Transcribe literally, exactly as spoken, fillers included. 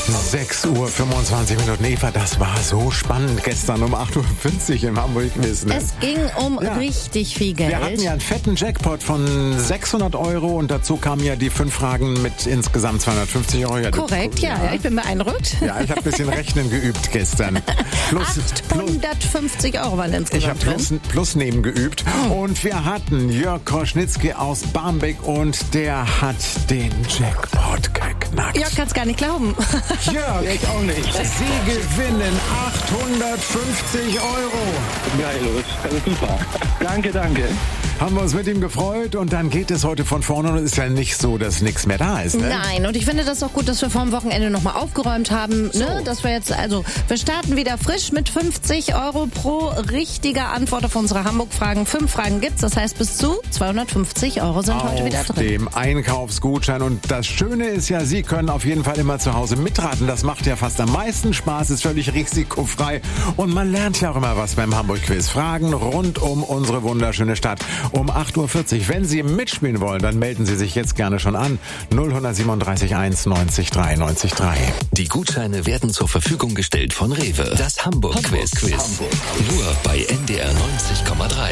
sechs Uhr fünfundzwanzig Minuten. Eva, das war so spannend gestern um acht Uhr fünfzig im Hamburg-Quiz. Ne? Es ging um ja. richtig viel Geld. Wir hatten ja einen fetten Jackpot von sechshundert Euro und dazu kamen ja die fünf Fragen mit insgesamt zweihundertfünfzig Euro. Ja, korrekt, ja. ja, ich bin beeindruckt. Ja, ich habe ein bisschen Rechnen geübt gestern. Plus, achthundertfünfzig Euro waren insgesamt. Ich habe plus, plus neben geübt. Hm. Und wir hatten Jörg Koschnitzky aus Barmbek und der hat den Jackpot geknackt. Jörg kann es gar nicht glauben. Jörg, ich auch nicht. Sie gewinnen achthundertfünfzig Euro. Geil, das ist super. Danke, danke. Haben wir uns mit ihm gefreut und dann geht es heute von vorne und es ist ja nicht so, dass nichts mehr da ist. Ne? Nein, und ich finde das auch gut, dass wir vor dem Wochenende nochmal aufgeräumt haben. So. Ne? Dass wir jetzt, also, wir starten wieder frisch mit fünfzig Euro pro richtiger Antwort auf unsere Hamburg-Fragen. Fünf Fragen gibt's, das heißt bis zu zweihundertfünfzig Euro sind auf heute wieder drin. Auf dem Einkaufsgutschein und das Schöne ist ja, Sie können auf jeden Fall immer zu Hause mitraten. Das macht ja fast am meisten Spaß, ist völlig risikofrei und man lernt ja auch immer was beim Hamburg-Quiz. Fragen rund um unsere wunderschöne Stadt. Um acht Uhr vierzig. Wenn Sie mitspielen wollen, dann melden Sie sich jetzt gerne schon an. null sieben drei eins neunzig drei neunzig drei. Die Gutscheine werden zur Verfügung gestellt von Rewe. Das Hamburg-Quiz. Hamburg. Nur bei N D R neunzig Komma drei.